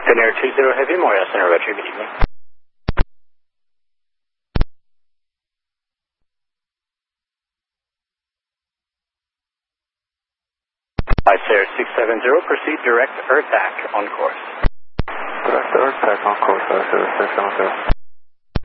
Finnair 20 Heavy, Moria Center, Roger, good evening. Flight 670, proceed direct Earth back on course. Direct Earth back on course, 670.